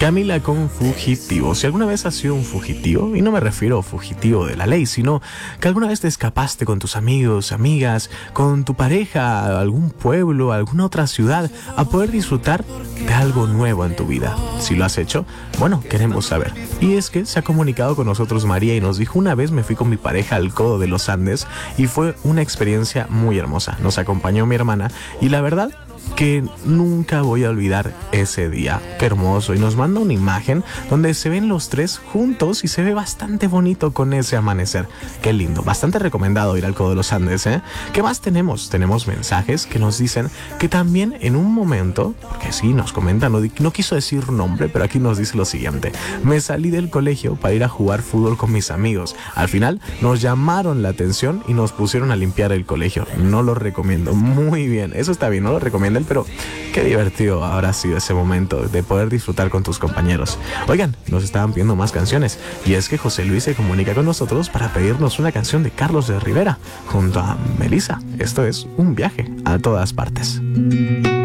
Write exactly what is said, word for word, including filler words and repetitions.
Camila con fugitivo. Si alguna vez has sido un fugitivo, y no me refiero a fugitivo de la ley, sino que alguna vez te escapaste con tus amigos, amigas, con tu pareja, a algún pueblo, a alguna otra ciudad, a poder disfrutar de algo nuevo en tu vida. Si lo has hecho, bueno, queremos saber. Y es que se ha comunicado con nosotros María y nos dijo: una vez me fui con mi pareja al Codo de los Andes y fue una experiencia muy hermosa. Nos acompañó mi hermana y la verdad que nunca voy a olvidar ese día. Qué hermoso. Y nos manda una imagen donde se ven los tres juntos y se ve bastante bonito con ese amanecer. Qué lindo. Bastante recomendado ir al Codo de los Andes, ¿eh? ¿Qué más tenemos? Tenemos mensajes que nos dicen que también en un momento, porque sí, nos comentan, no, no quiso decir nombre, pero aquí nos dice lo siguiente: me salí del colegio para ir a jugar fútbol con mis amigos. Al final nos llamaron la atención y nos pusieron a limpiar el colegio. No lo recomiendo. Muy bien. Eso está bien, no lo recomiendo, pero qué divertido habrá sido ese momento de poder disfrutar con tus compañeros. Oigan, nos estaban pidiendo más canciones y es que José Luis se comunica con nosotros para pedirnos una canción de Carlos de Rivera junto a Melissa. Esto es Un viaje a todas partes.